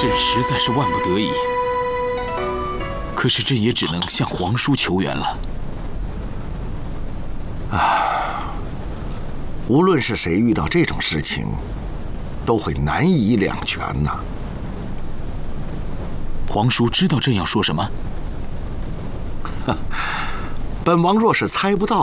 朕实在是万不得已，可是朕也只能向皇叔求援了。 无论是谁遇到这种事情，都会难以两全呐。 皇叔知道朕要说什么？ 本王若是猜不到，